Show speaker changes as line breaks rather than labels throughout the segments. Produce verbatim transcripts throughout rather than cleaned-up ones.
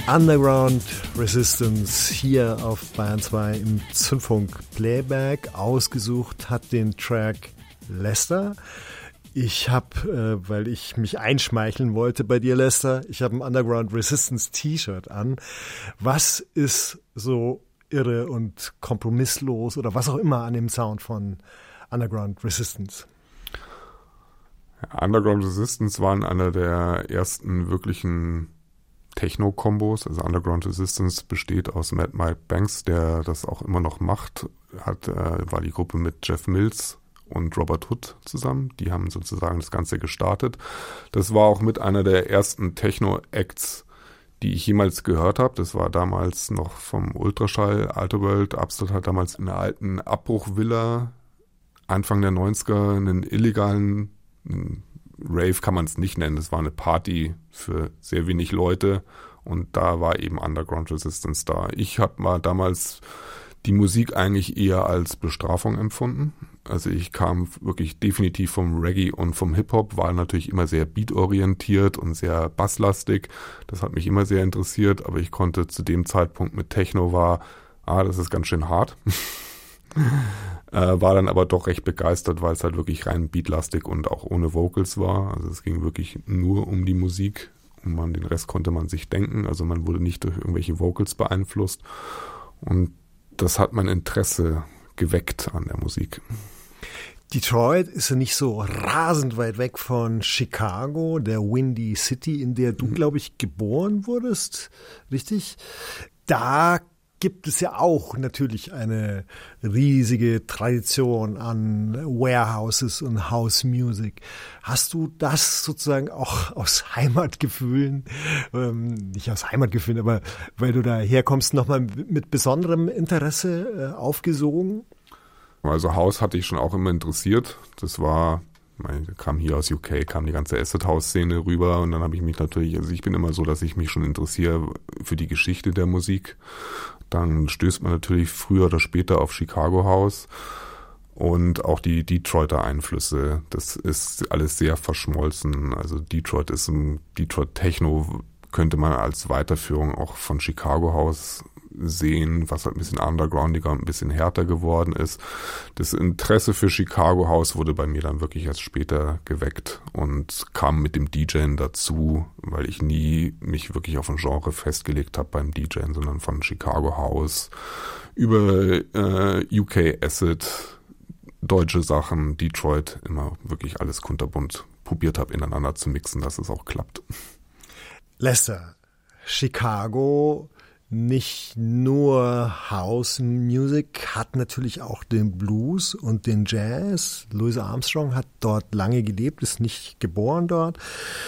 Underground Resistance hier auf Bayern zwei im Zündfunk Playback. Ausgesucht hat den Track Lester. Ich habe, äh, weil ich mich einschmeicheln wollte bei dir, Lester, ich habe ein Underground Resistance T-Shirt an. Was ist so irre und kompromisslos oder was auch immer an dem Sound von Underground Resistance?
Underground Resistance waren einer der ersten wirklichen Techno-Kombos. Also Underground Resistance besteht aus Mad Mike Banks, der das auch immer noch macht. Hat, äh, war die Gruppe mit Jeff Mills und Robert Hood zusammen. Die haben sozusagen das Ganze gestartet. Das war auch mit einer der ersten Techno-Acts, die ich jemals gehört habe. Das war damals noch vom Ultraschall. Alte World Absolut hat damals in einer alten Abbruchvilla Anfang der neunziger einen illegalen Rave kann man es nicht nennen. Das war eine Party für sehr wenig Leute und da war eben Underground Resistance da. Ich habe mal damals die Musik eigentlich eher als Bestrafung empfunden. Also ich kam wirklich definitiv vom Reggae und vom Hip-Hop, war natürlich immer sehr beatorientiert und sehr basslastig. Das hat mich immer sehr interessiert, aber ich konnte zu dem Zeitpunkt mit Techno war, ah, das ist ganz schön hart. Äh, war dann aber doch recht begeistert, weil es halt wirklich rein beatlastig und auch ohne Vocals war. Also es ging wirklich nur um die Musik und man, den Rest konnte man sich denken. Also man wurde nicht durch irgendwelche Vocals beeinflusst und das hat mein Interesse geweckt an der Musik.
Detroit ist ja nicht so rasend weit weg von Chicago, der Windy City, in der du, glaube ich, geboren wurdest, richtig? Da gibt es ja auch natürlich eine riesige Tradition an Warehouses und House Music. Hast du das sozusagen auch aus Heimatgefühlen, ähm, nicht aus Heimatgefühlen, aber weil du da herkommst, nochmal mit besonderem Interesse äh, aufgesogen?
Also House hatte ich schon auch immer interessiert. Das war, ich kam hier aus U K, kam die ganze Acid House Szene rüber und dann habe ich mich natürlich, also ich bin immer so, dass ich mich schon interessiere für die Geschichte der Musik. Dann stößt man natürlich früher oder später auf Chicago House und auch die Detroiter Einflüsse. Das ist alles sehr verschmolzen. Also Detroit ist ein Detroit Techno, könnte man als Weiterführung auch von Chicago House sehen, was halt ein bisschen undergroundiger und ein bisschen härter geworden ist. Das Interesse für Chicago House wurde bei mir dann wirklich erst später geweckt und kam mit dem DJen dazu, weil ich nie mich wirklich auf ein Genre festgelegt habe beim DJen, sondern von Chicago House über äh, U K Acid, deutsche Sachen, Detroit, immer wirklich alles kunterbunt probiert habe, ineinander zu mixen, dass es auch klappt.
Lester, Chicago, nicht nur House Music, hat natürlich auch den Blues und den Jazz. Louis Armstrong hat dort lange gelebt, ist nicht geboren dort.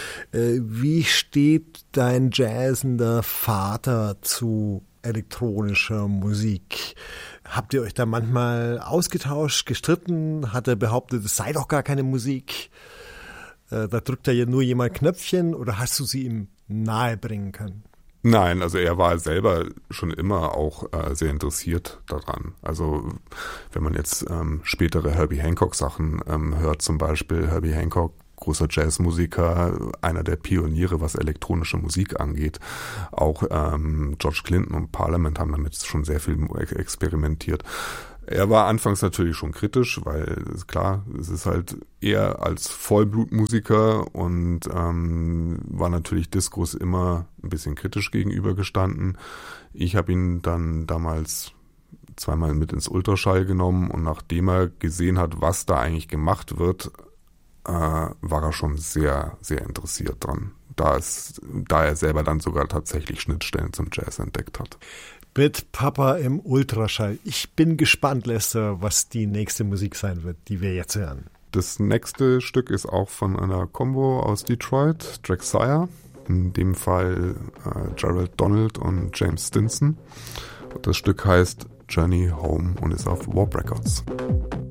Wie steht dein jazzender Vater zu elektronischer Musik? Habt ihr euch da manchmal ausgetauscht, gestritten? Hat er behauptet, es sei doch gar keine Musik? Da drückt da ja nur jemand Knöpfchen, oder hast du sie ihm nahebringen können?
Nein, also er war selber schon immer auch äh, sehr interessiert daran. Also wenn man jetzt ähm, spätere Herbie Hancock Sachen ähm, hört, zum Beispiel Herbie Hancock, großer Jazzmusiker, einer der Pioniere, was elektronische Musik angeht. Auch ähm, George Clinton und Parliament haben damit schon sehr viel experimentiert. Er war anfangs natürlich schon kritisch, weil klar, es ist halt eher als Vollblutmusiker und ähm, war natürlich Discos immer ein bisschen kritisch gegenübergestanden. Ich habe ihn dann damals zweimal mit ins Ultraschall genommen und nachdem er gesehen hat, was da eigentlich gemacht wird, äh, war er schon sehr, sehr interessiert dran. Da, es, da er selber dann sogar tatsächlich Schnittstellen zum Jazz entdeckt hat.
Mit Papa im Ultraschall. Ich bin gespannt, Lester, was die nächste Musik sein wird, die wir jetzt hören.
Das nächste Stück ist auch von einer Combo aus Detroit, Drexciya. In dem Fall äh, Gerald Donald und James Stinson. Das Stück heißt Journey Home und ist auf Warp Records.